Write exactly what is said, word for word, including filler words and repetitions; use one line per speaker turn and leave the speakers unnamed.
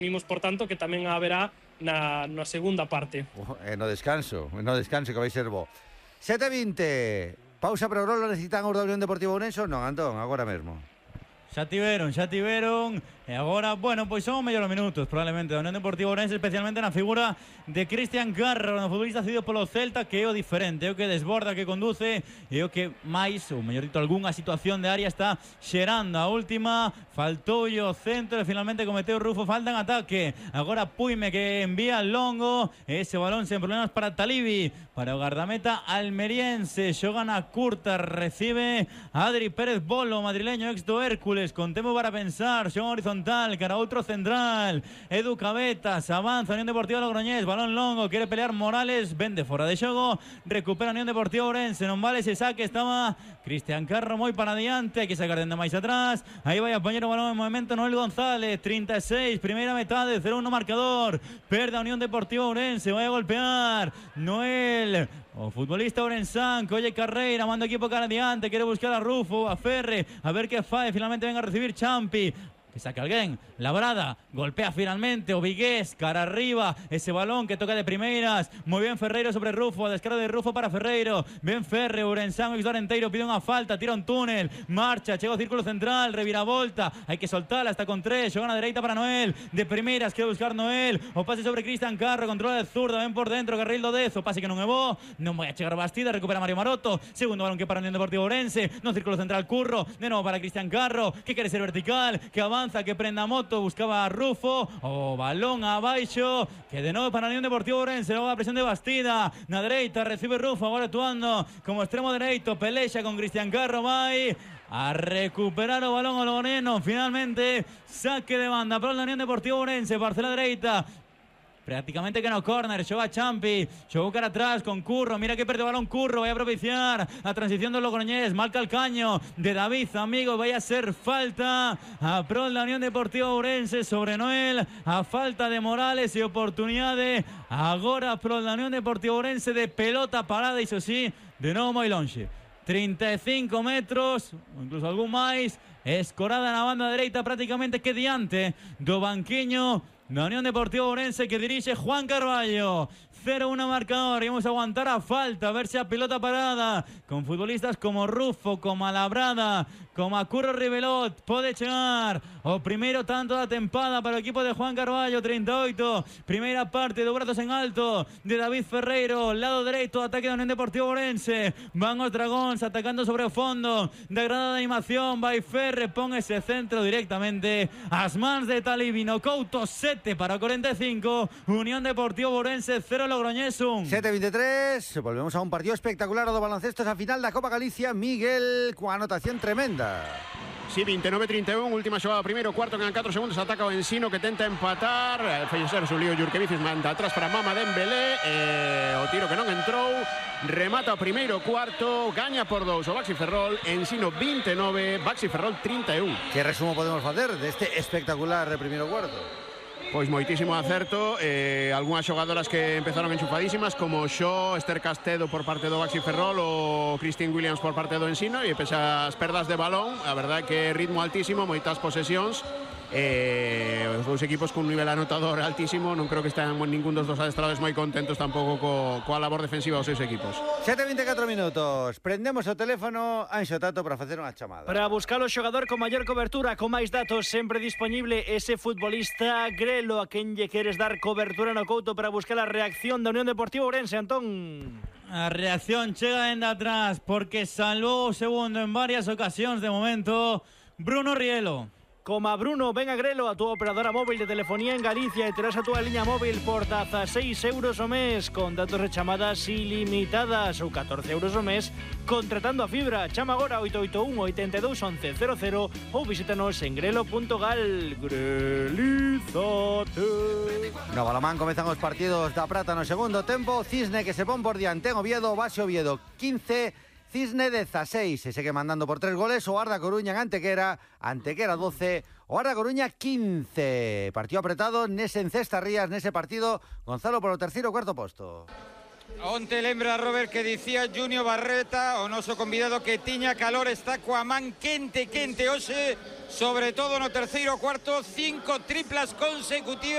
Vimos, por tanto, que tamén haberá na, na segunda parte.
Oh, eh, no descanso, no descanso que vai ser bo. sete e vinte, pausa para o rolo, necesitan os da Unión Deportiva Ourense ou non, Antón, agora mesmo?
Xa tiveron, xa tiveron. E agora, bueno, pois son mellores minutos probablemente da Unión Deportiva Ourense, especialmente na figura de Cristian Carro, no futbolista cedido polo Celta, que é o diferente, é o que desborda, que conduce, e o que máis, ou mellor dito, algunha situación de área está xerando. A última, faltou o centro e finalmente cometeu Rufo falta en ataque. Agora Puime que envía longo, ese balón sen problemas para Talibi, para o guardameta almeriense, xoga na curta, recibe Adri Pérez Bolo, madrileño, ex do Hércules, con tempo para pensar, xoga horizontal cara outro central, Edu Cabetas, avanza Unión Deportiva Logroñés, balón longo, quere pelear Morales, vende fora de xogo, recupera Unión Deportiva Ourense, non vale ese saque, estaba Cristian Carro moi para diante, hai que sacar dende máis atrás, aí vai a poñer o balón en movimento Noel González, trinta e seis, primeira metade, cero uno marcador, perde a Unión Deportiva Ourense, vai a golpear Noel, o futbolista ourensán, que oye carreira, manda o equipo cara adiante, quere buscar a Rufo, a Ferre, a ver que fai, finalmente venga a recibir Champi, que saque alguén, Labrada, golpea finalmente o Vigués, cara arriba, ese balón que toca de primeiras, moi ben Ferreiro sobre Rufo, a descarga de Rufo para Ferreiro, ben Ferre, Ourensán, ex do Arenteiro, pide unha falta, tira un túnel, marcha, chega ao círculo central, reviravolta, hai que soltala, está con tres, xoga na dereita para Noel, de primeiras, quere buscar Noel, o pase sobre Cristian Carro, controla de zurda, ben por dentro, Carril do Dezo, pase que non é bo, non vai a chegar Bastida, recupera Mario Maroto, segundo balón que para Unión Deportiva Ourense, no círculo central Curro, de novo para Cristian Carro, que quere ser vertical, que avanza, que prenda moto, buscaba a Rufo, o balón abaixo, que de novo para a Unión Deportiva Ourense, logo a presión de Bastida, na dereita recibe Rufo, agora actuando como extremo dereito, pelexa con Cristian Carro, vai a recuperar o balón o logoneno, finalmente saque de banda para a Unión Deportiva Ourense, parcela dereita, prácticamente que no córner, xoga Champi, xogou cara atrás con Curro, mira que perde o balón Curro, vai a propiciar a transición do Logroñés, marca el caño de David Amigo, vai a ser falta a prol da Unión Deportiva Ourense sobre Noel, a falta de Morales e oportunidade agora prol da Unión Deportiva Ourense de pelota parada, iso sí, de novo moi lonxe, trinta e cinco metros, ou incluso algún máis, escorada na banda dereita prácticamente que diante do banquiño da Unión Deportiva Ourense que dirixe Juan Carballo. cero uno marcador, y vamos a aguantar a falta, a ver si a pelota parada, con futbolistas como Rufo, como Labrada, como a Curro Rivelot, pode chegar o primeiro tanto da tempada para o equipo de Juan Carballo, trinta e oito, primeira parte do brazos en alto de David Ferreiro, lado dereito, ataque da Unión Deportiva Ourense, van os dragóns atacando sobre o fondo da grada de animación, vai Ferre, pon ese centro directamente ás mans de Talibino, Couto sete para cuarenta e cinco, Unión Deportiva Ourense cero, Logroñés un.
sete e veintitrés, volvemos a un partido espectacular do baloncesto, esa final da Copa Galicia, Miguel, coa anotación tremenda.
Sí, veintinueve treinta e un, última xogada, primeiro cuarto, quedan catro segundos, ataca o Ensino que tenta empatar, Fellecer su lío, Jurkevicis manda atrás para Mama Dembélé, eh, o tiro que non entrou, remata o primeiro cuarto, gaña por dous o Baxi Ferrol, Ensino veintinueve, Baxi Ferrol trinta e un.
Que resumo podemos facer deste espectacular primeiro cuarto?
Pois moitísimo acerto, eh, algunhas xogadoras que empezaron enchufadísimas como Xo, Esther Castedo por parte do Baxi Ferrol ou Christine Williams por parte do Ensino, e pese as perdas de balón, a verdade que ritmo altísimo, moitas posesións, eh, os dous equipos con un nivel anotador altísimo, non creo que estén ningún dos dos adestrados moi contentos tampouco co, coa labor defensiva dos seus equipos.
sete e veinticuatro minutos, prendemos o teléfono a Anxo Tato para facer unha chamada.
Para buscar o xogador con maior cobertura, con máis datos, sempre disponible ese futbolista Grelo, a quen lle queres dar cobertura no Couto para buscar a reacción da Unión Deportiva Ourense, Antón.
A reacción chega dende atrás porque salvou o segundo en varias ocasións de momento Bruno Rielo.
Como a Bruno, ven a Grelo, a túa operadora móvil de telefonía en Galicia, e terás a túa liña móvil por dieciséis euros o mes, con datos de chamadas ilimitadas, ou catorce euros o mes, contratando a fibra. Chama agora oito oito un, oito dous, once, cero cero ou visítanos en grelo punto gal. Grelízate.
No Balomán comezan os partidos da Prata no segundo tempo. Cisne que se pon por diante en Oviedo, Base Oviedo quince, Cisne dieciséis, se segue mandando por tres goles o Arda Coruña en Antequera, Antequera doce, o Arda Coruña quince. Partido apretado nese encesta Rías, nese partido, Gonzalo por o terceiro o cuarto posto.
Onte lembra Robert que dicía Junior Barreta, o noso convidado, que tiña calor, está coa man quente, quente hoxe, sobre todo no terceiro cuarto, cinco triplas consecutivas.